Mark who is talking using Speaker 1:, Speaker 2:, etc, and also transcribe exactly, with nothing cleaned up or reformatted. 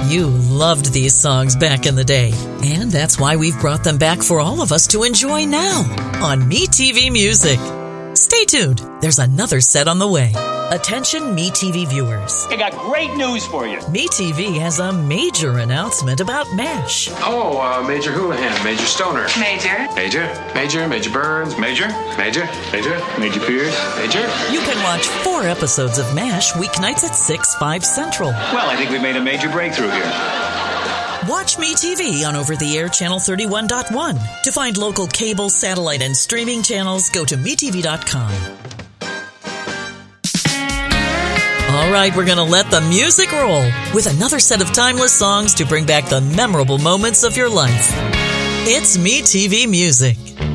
Speaker 1: You loved these songs back in the day, and that's why we've brought them back for all of us to enjoy now on MeTV Music. Stay tuned. There's another set on the way. Attention MeTV viewers.
Speaker 2: I got great news for you.
Speaker 1: MeTV has a major announcement about MASH.
Speaker 3: Oh, uh, Major Houlihan, Major Stoner.
Speaker 4: Major.
Speaker 3: Major, Major, Major Burns. Major, Major, Major, Major Pierce. Major.
Speaker 1: You can watch four episodes of MASH weeknights at six, five Central.
Speaker 2: Well, I think we made a major breakthrough here.
Speaker 1: Watch MeTV on over-the-air Channel thirty-one point one. To find local cable, satellite, and streaming channels, go to me T V dot com. All right, we're going to let the music roll with another set of timeless songs to bring back the memorable moments of your life. It's MeTV Music.